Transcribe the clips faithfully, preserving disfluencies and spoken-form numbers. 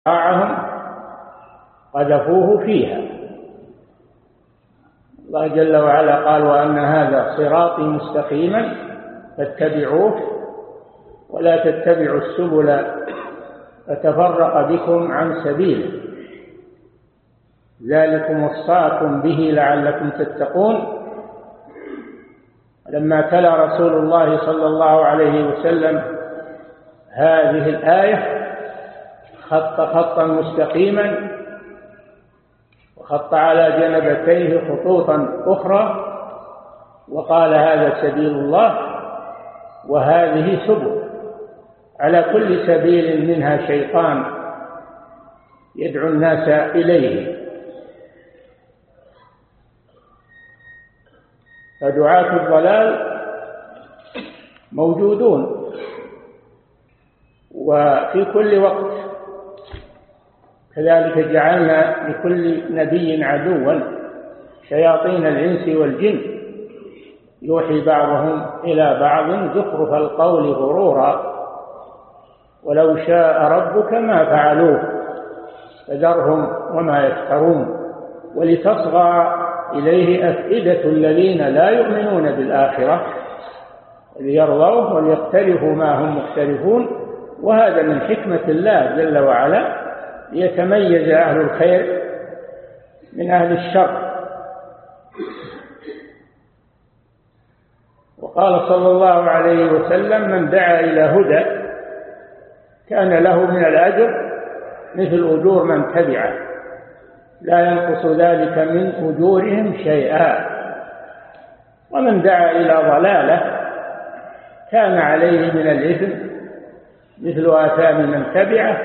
معهم قذفوه فيها. الله جل وعلا قال: وأن هذا صراطي مستقيما فاتبعوه ولا تتبعوا السبل فتفرق بكم عن سبيله ذلكم وصاكم به لعلكم تتقون. لما تلا رسول الله صلى الله عليه وسلم هذه الآية خط خطا مستقيما وخط على جنبتيه خطوطا أخرى وقال: هذا سبيل الله وهذه سبل، على كل سبيل منها شيطان يدعو الناس إليه. فدعاة الضلال موجودون وفي كل وقت، كذلك جعلنا لكل نبي عدوا شياطين الإنس والجن يوحي بعضهم إلى بعض زخرف القول غرورا ولو شاء ربك ما فعلوه فذرهم وما يفترون ولتصغى إليه أفئدة الذين لا يؤمنون بالآخرة ليرضوه وليقترفوا ما هم مقترفون. وهذا من حكمة الله جل وعلا ليتميز أهل الخير من أهل الشر. وقال صلى الله عليه وسلم: من دعا إلى هدى كان له من الأجر مثل أجور من تبعه لا ينقص ذلك من أجورهم شيئا، ومن دعا إلى ضلالة كان عليه من الإثم مثل آثام من تبعه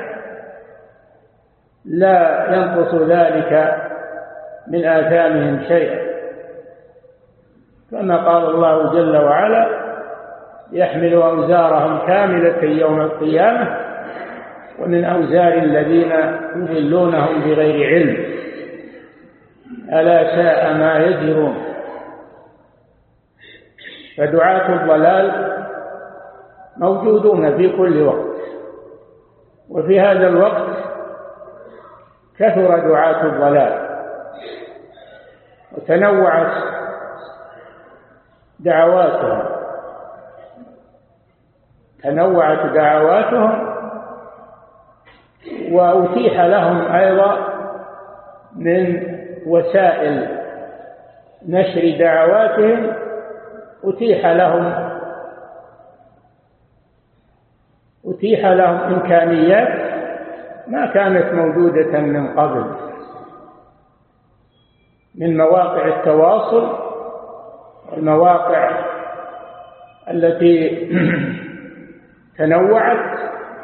لا ينقص ذلك من آثامهم شيئا، كما قال الله جل وعلا: يحمل أوزارهم كاملة يوم القيامة ومن أوزار الذين يضلونهم بغير علم ألا ساء ما يزرون. فدعاة الضلال موجودون في كل وقت، وفي هذا الوقت كثر دعاة الضلال وتنوعت دعواتهم تنوعت دعواتهم وأتيح لهم أيضا من وسائل نشر دعواتهم أتيح لهم أتيح لهم إمكانيات ما كانت موجودة من قبل من مواقع التواصل والمواقع التي تنوعت،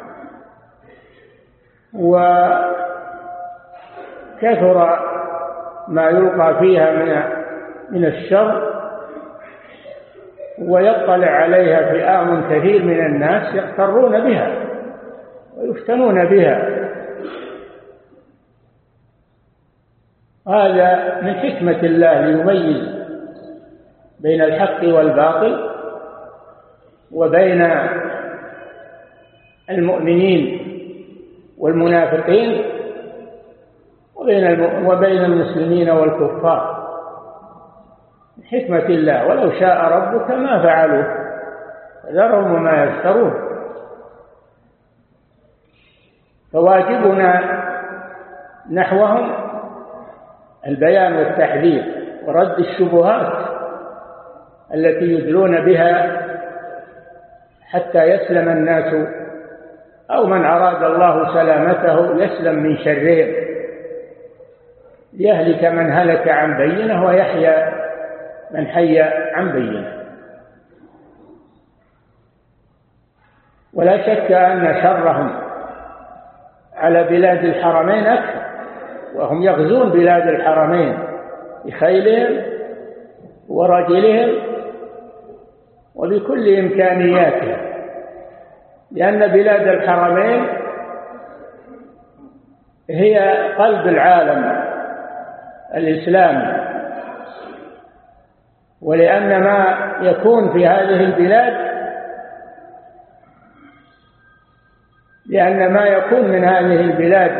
وكثر ما يلقى فيها من من الشر ويطلع عليها فئام كثير من الناس يغترون بها ويفتنون بها. هذا من حكمة الله ليميز بين الحق والباطل وبين المؤمنين والمنافقين وبين وبين المسلمين والكفار، من حكمة الله. ولو شاء ربك ما فعلوه فذرهم وما يفترون. فواجبنا نحوهم البيان والتحذير ورد الشبهات التي يدلون بها حتى يسلم الناس، أو من أراد الله سلامته يسلم من شرهم، ليهلك من هلك عن بينه ويحيى من حي عن بينه. ولا شك أن شرهم على بلاد الحرمين أكثر، وهم يغزون بلاد الحرمين بخيلهم ورجلهم وبكل إمكانياتهم، لأن بلاد الحرمين هي قلب العالم الإسلامي، ولأن ما يكون في هذه البلاد لأن ما يكون من هذه البلاد